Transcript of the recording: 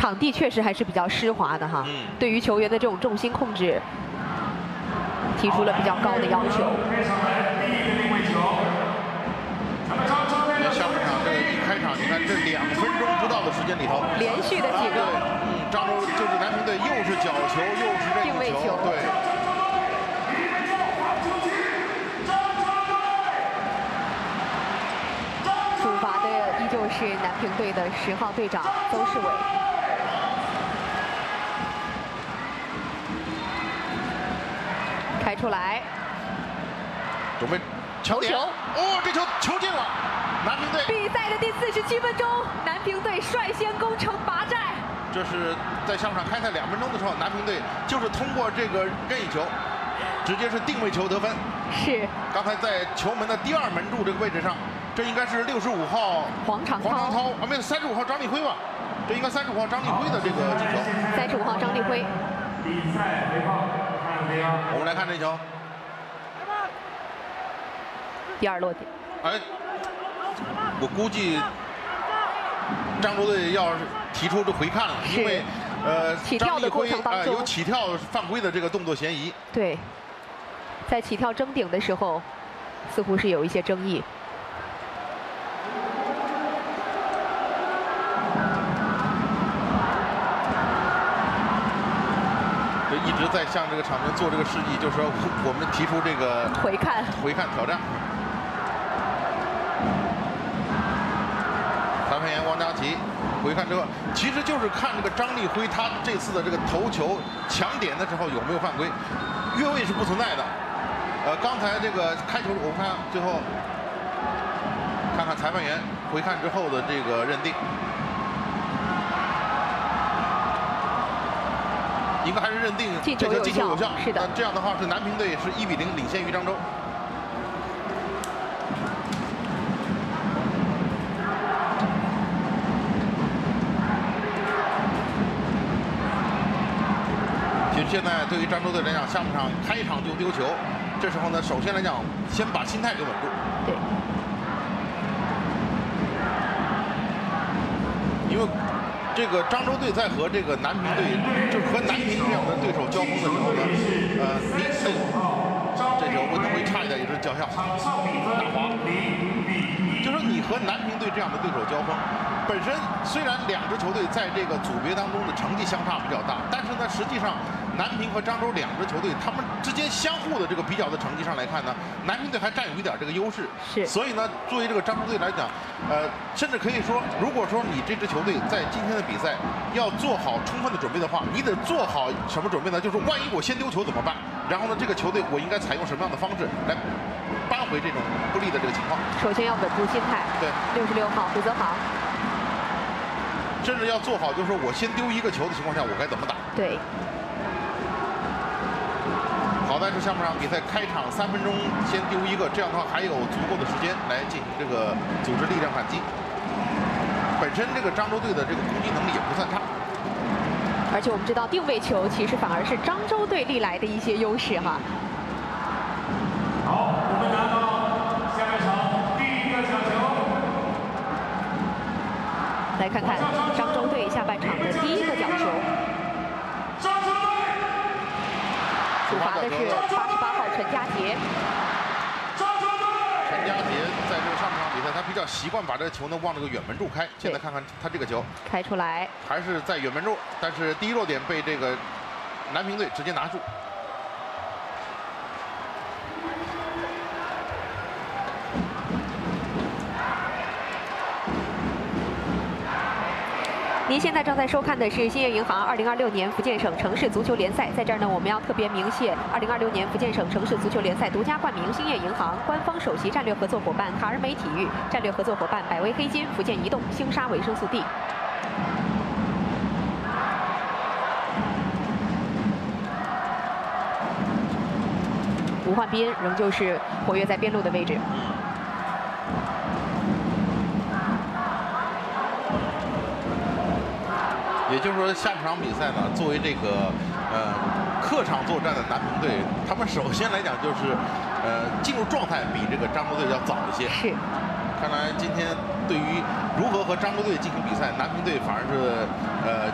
场地确实还是比较湿滑的哈。对于球员的这种重心控制，提出了比较高的要求。 下半场这个一开场，你看这2分钟不到的时间里头， 连续的几个， 漳州就是南平队又是角球，又是任意球，对。 就是南平队的10号队长邹世伟，开出来， 准备球点，哦，这球进了，南平队。 比赛的第47分钟，南平队率先攻城拔寨。 这是在下半场开赛2分钟的时候，南平队就是通过这个任意球，直接是定位球得分。 是。刚才在球门的第2门柱这个位置上。 这应该是65号黄长涛啊，没有35号张立辉吧？这应该35号张立辉的这个进球。 35号张立辉。 我们来看这球。 第2落点。 哎，我估计漳州队要提出这回看了，因为张立辉有起跳犯规的这个动作嫌疑。 对，在起跳争顶的时候，似乎是有一些争议。 一直在向这个场面做这个示意，就是说我们提出这个回看挑战。裁判员王佳琪回看之后，其实就是看这个张立辉他这次的这个头球抢点的时候有没有犯规，越位是不存在的。刚才这个开球，我看最后看看裁判员回看之后的这个认定。 应该还是认定这个进球有效， 是的。 那这样的话是南平队是1比0领先于漳州。其实现在对于漳州队来讲，下半场开场就丢球，这时候呢，首先来讲，先把心态给稳住。 对。 因为。 这个漳州队在和这个南平队，就是和南平这样的对手交锋的时候呢，这球温腾辉差一点也是脚下打滑。就说你和南平队这样的对手交锋，本身虽然2支球队在这个组别当中的成绩相差比较大，但是呢，实际上南平和漳州2支球队他们之间相互的这个比较的成绩上来看呢，南平队还占有一点这个优势。 是。 所以呢，作为这个漳州队来讲，甚至可以说，如果说你这支球队在今天的比赛要做好充分的准备的话，你得做好什么准备呢？就是万一我先丢球怎么办？然后呢，这个球队我应该采用什么样的方式来扳回这种不利的这个情况？ 首先要稳住心态。 对。 66号胡泽航。 甚至要做好，就是说我先丢1个球的情况下，我该怎么打？ 对。 好在是下半场比赛开场3分钟先丢1个，这样的话还有足够的时间来进行这个组织力量反击。本身这个漳州队的这个攻击能力也不算差。 而且我们知道定位球其实反而是漳州队历来的一些优势哈。 好，我们拿到下半场第1个小球。 来看看漳州队下半场的第1个角球。主罚的是88号陈佳杰。 陈佳杰在这个上半场比赛，他比较习惯把这个球呢往这个远门柱开。现在看看他这个球开出来， 还是在远门柱，但是第1落点被这个南平队直接拿住。 您现在正在收看的是兴业银行2026年福建省城市足球联赛。在这儿呢，我们要特别鸣谢2026年福建省城市足球联赛独家冠名兴业银行、官方首席战略合作伙伴卡尔美体育、战略合作伙伴百威黑金、福建移动、星沙维生素 D。吴焕斌仍旧是活跃在边路的位置。 也就是说，下半场比赛呢，作为这个客场作战的南平队，他们首先来讲就是进入状态比这个漳州队要早一些。 是。 看来今天对于如何和漳州队进行比赛，南平队反而是